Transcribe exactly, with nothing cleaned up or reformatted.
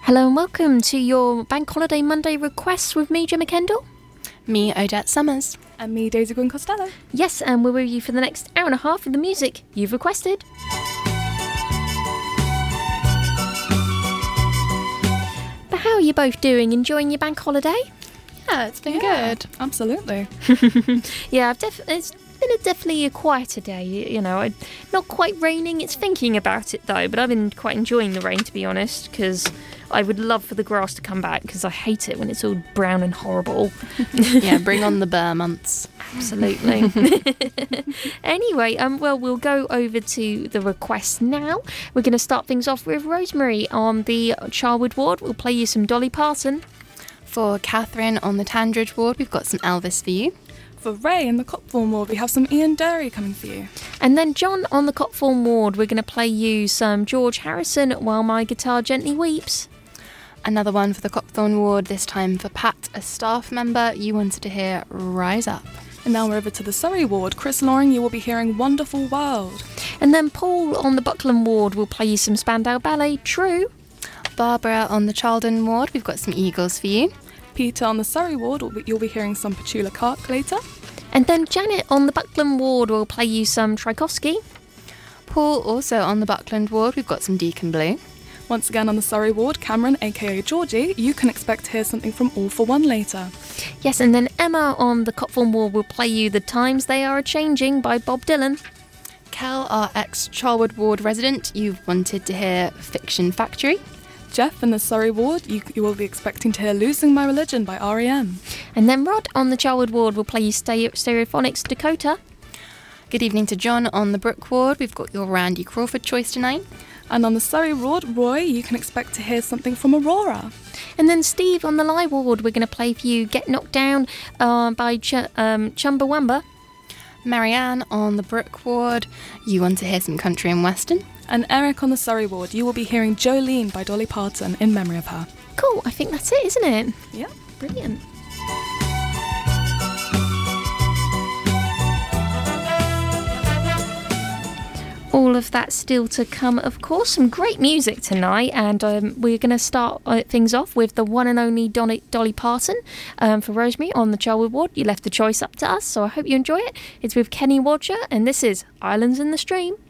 Hello and welcome to your Bank Holiday Monday requests with me, Gemma Kendall. Me, Odette Summers. And me, Daisy Gwynn Costello. Yes, and we're with you for the next hour and a half with the music you've requested. But how are you both doing? Enjoying your bank holiday? Yeah, it's been Yeah, good. Absolutely. Yeah, I've def- it's been a definitely a quieter day. You know, I, not quite raining. It's thinking about it though, but I've been quite enjoying the rain, to be honest, because I would love for the grass to come back because I hate it when it's all brown and horrible. Yeah, bring on the bare months. Absolutely. Anyway, um, well, we'll go over to the requests now. We're going to start things off with Rosemary on the Charwood ward. We'll play you some Dolly Parton. For Catherine on the Tandridge ward, we've got some Elvis for you. For Ray in the Copthorne ward, we have some Ian Dury coming for you. And then John on the Copthorne ward, we're going to play you some George Harrison, While My Guitar Gently Weeps. Another one for the Copthorne ward, this time for Pat, a staff member. You wanted to hear Rise Up. And now we're over to the Surrey ward. Chris Loring, you will be hearing Wonderful World. And then Paul on the Buckland ward will play you some Spandau Ballet, True. Barbara on the Chaldon ward, we've got some Eagles for you. Peter on the Surrey ward, will be- you'll be hearing some Petula Clark later. And then Janet on the Buckland ward will play you some Tchaikovsky. Paul also on the Buckland ward, we've got some Deacon Blue. Once again on the Surrey ward, Cameron, aka Georgie, you can expect to hear something from All for One later. Yes, and then Emma on the Copthorne ward will play you The Times They Are A-Changing by Bob Dylan. Kel, our ex-Charwood ward resident, you've wanted to hear Fiction Factory. Jeff in the Surrey ward, you, you will be expecting to hear Losing My Religion by R E M. And then Rod on the Charwood ward will play you Stereo- Stereophonics Dakota. Good evening to John on the Brook ward, we've got your Randy Crawford choice tonight. And on the Surrey ward, Roy, you can expect to hear something from Aurora. And then Steve on the Lie ward, we're going to play for you Get Knocked Down uh, by Ch- um, Chumbawamba. Marianne on the Brook ward, you want to hear some country and western. And Eric on the Surrey ward, you will be hearing Jolene by Dolly Parton in memory of her. Cool, I think that's it, isn't it? Yeah. Brilliant. All of that still to come, of course. Some great music tonight, and um, we're going to start uh, things off with the one and only Dolly, Dolly Parton um, for Rosemary on the Charwood ward. You left the choice up to us, so I hope you enjoy it. It's with Kenny Roger, and this is Islands in the Stream.